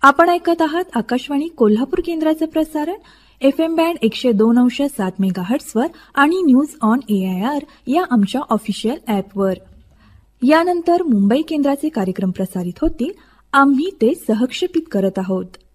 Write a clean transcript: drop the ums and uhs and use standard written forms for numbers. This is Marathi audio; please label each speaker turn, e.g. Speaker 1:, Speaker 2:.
Speaker 1: आपण ऐकत आहात आकाशवाणी कोल्हापूर केंद्राचं प्रसारण FM बँड 102.7 मेगाहर्ट्झवर आणि न्यूज ऑन AIR या आमच्या ऑफिशियल ॲपवर. यानंतर मुंबई केंद्राचे कार्यक्रम प्रसारित होतील. आम्ही ते सहक्षेपित करत आहोत.